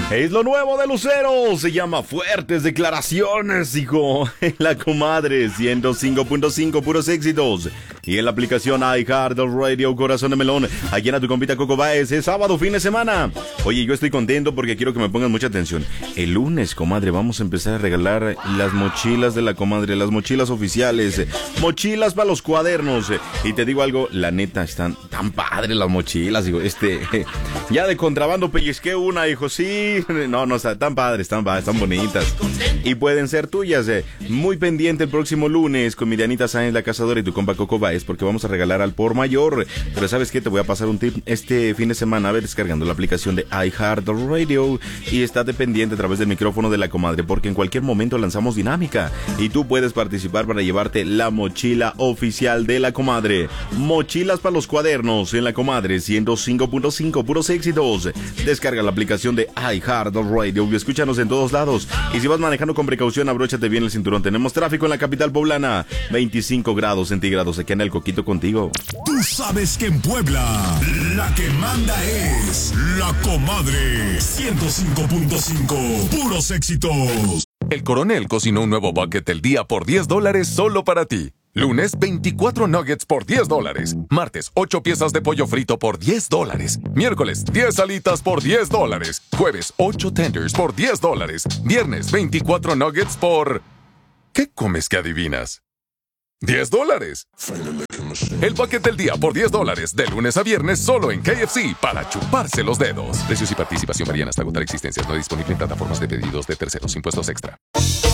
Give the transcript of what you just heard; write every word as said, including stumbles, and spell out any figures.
Es lo nuevo de Lucero, se llama Fuertes Declaraciones, hijo. En la comadre, ciento cinco punto cinco, puros éxitos. Y en la aplicación iHeartRadio, Corazón de Melón. Aquí en a tu compita Coco Baez, es sábado, fin de semana. Oye, yo estoy contento porque quiero que me pongan mucha atención. El lunes, comadre, vamos a empezar a regalar las mochilas de la comadre, las mochilas oficiales, mochilas para los cuadernos. Y te digo algo, la neta, están tan padres las mochilas, hijo. Este, ya de contrabando pellizqué una, hijo, sí. No, no, están padres, están padres, están bonitas. Y pueden ser tuyas. Eh. Muy pendiente el próximo lunes con mi Dianita Sáenz, la cazadora, y tu compa Coco Baez, porque vamos a regalar al por mayor. Pero ¿sabes qué? Te voy a pasar un tip. Este fin de semana, a ver, descargando la aplicación de iHeartRadio y estate pendiente a través del micrófono de la comadre, porque en cualquier momento lanzamos dinámica y tú puedes participar para llevarte la mochila oficial de la comadre. Mochilas para los cuadernos en la comadre, ciento cinco punto cinco, puros éxitos. Descarga la aplicación de iHeartRadio Radio y escúchanos en todos lados. Y si vas manejando con precaución, abróchate bien el cinturón. Tenemos tráfico en la capital poblana, veinticinco grados centígrados. Aquí en el Coquito contigo. Tú sabes que en Puebla la que manda es la comadre, ciento cinco punto cinco, puros éxitos. El Coronel cocinó un nuevo bucket del día por diez dólares solo para ti. Lunes, veinticuatro nuggets por diez dólares. Martes, ocho piezas de pollo frito por diez dólares. Miércoles, diez alitas por diez dólares. Jueves, ocho tenders por diez dólares. Viernes, veinticuatro nuggets por... ¿Qué comes que adivinas? diez dólares. El bucket del día por diez dólares. De lunes a viernes solo en K F C para chuparse los dedos. Precios y participación varían hasta agotar existencias. No disponible en plataformas de pedidos de terceros. Impuestos extra.